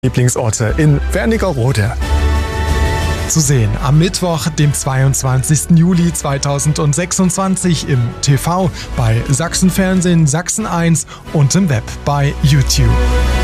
Lieblingsorte in Wernigerode. Zu sehen am Mittwoch, dem 22. Juli 2026 im TV, bei Sachsenfernsehen, Sachsen 1 und im Web bei YouTube.